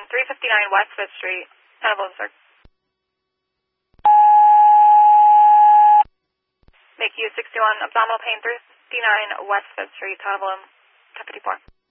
359 West 5th Street. Hello, sir. Make you 61 abdominal pain, 359 West 5th Street, Tableau, 54.